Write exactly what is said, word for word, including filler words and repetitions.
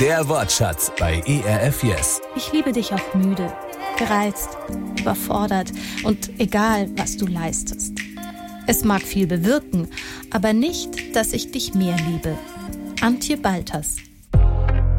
Der Wortschatz bei E R F Yes. Ich liebe dich auch müde, gereizt, überfordert und egal, was du leistest. Es mag viel bewirken, aber nicht, dass ich dich mehr liebe. Antje Balters.